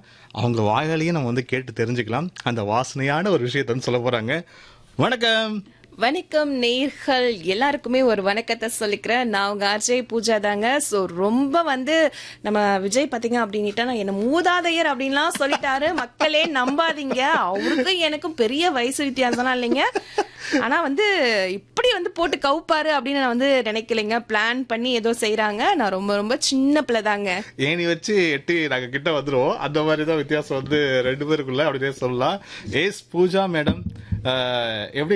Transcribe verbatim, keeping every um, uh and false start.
அவங்க வாயாலேயே நம்ம வந்து கேட்டு தெரிஞ்சுக்கலாம். அந்த வாசனையான ஒரு விஷயத்த வந்து சொல்ல போறாங்க. வணக்கம். வணக்கம் நேர்கள் எல்லாருக்குமே ஒரு வணக்கத்தை சொல்லிக்கிறேன். நான் உங்க அஜய் பூஜா தாங்க. ஸோ ரொம்ப வந்து நம்ம விஜய் பார்த்தீங்க அப்படின்ட்டா நான் என்ன மூதாதையர் அப்படின்லாம் சொல்லிட்டாரு. மக்களே நம்பாதீங்க, அவருக்கும் எனக்கும் பெரிய வயசு வித்தியாசம்லாம் இல்லைங்க. ஆனா வந்து இப்படி வந்து போட்டு கவுப்பாரு அப்படின்னு நான் வந்து நினைக்கலைங்க. பிளான் பண்ணி ஏதோ செய்யறாங்க. நான் ரொம்ப ரொம்ப சின்ன பிள்ளை தாங்க. ஏணி வச்சு எட்டி நாங்க கிட்ட வந்துருவோம். அந்த மாதிரி தான் வித்தியாசம் வந்து ரெண்டு பேருக்குள்ள அப்படியே சொல்லலாம். ஏஸ் பூஜா மேடம், எப்படி